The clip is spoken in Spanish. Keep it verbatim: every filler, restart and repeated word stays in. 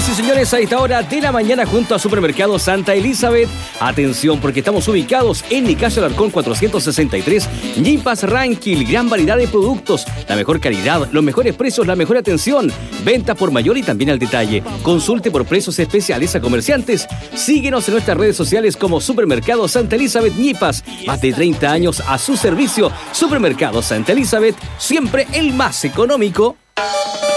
Señoras y señores, a esta hora de la mañana junto a Supermercado Santa Elizabeth. Atención, porque estamos ubicados en Nicasio Alarcón cuatrocientos sesenta y tres, Ñipas Ranquil. Gran variedad de productos, la mejor calidad, los mejores precios, la mejor atención. Venta por mayor y también al detalle. Consulte por precios especiales a comerciantes. Síguenos en nuestras redes sociales como Supermercado Santa Elizabeth Ñipas. Más de treinta años a su servicio. Supermercado Santa Elizabeth, siempre el más económico.